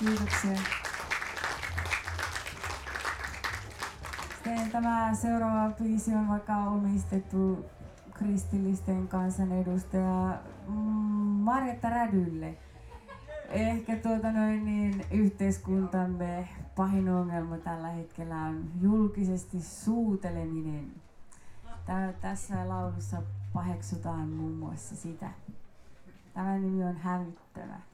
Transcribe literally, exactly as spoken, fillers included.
Kiitoksia. Sitten tämä seuraava biisi on vaikka omistettu kristillisten kansanedustaja Marjatta Rädylle. Ehkä tuota noin niin yhteiskuntamme pahin ongelma tällä hetkellä on julkisesti suuteleminen. Tää, tässä laulussa paheksutaan muun muassa sitä. Tämä nimi on Hävyttävä.